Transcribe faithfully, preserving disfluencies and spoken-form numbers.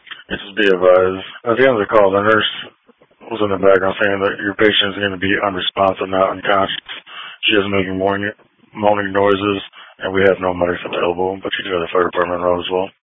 Just be advised. At the end of the call, the nurse was in the background saying that your patient is going to be unresponsive, not unconscious. She is making moaning, moaning noises, and we have no medics available, but you do have the fire department around as well.